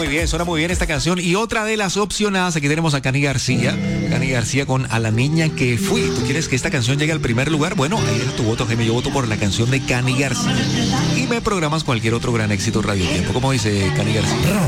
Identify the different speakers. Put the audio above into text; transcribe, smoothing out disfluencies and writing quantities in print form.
Speaker 1: suena muy bien esta canción. Y otra de las opcionadas, aquí tenemos a Cani García. Cani García con A la niña que fui. ¿Tú quieres que esta canción llegue al primer lugar? Bueno, ahí es tu voto, Jaime. Yo voto por la canción de Cani García. Y me programas cualquier otro gran éxito Radio Tiempo. ¿Cómo dice Cani García?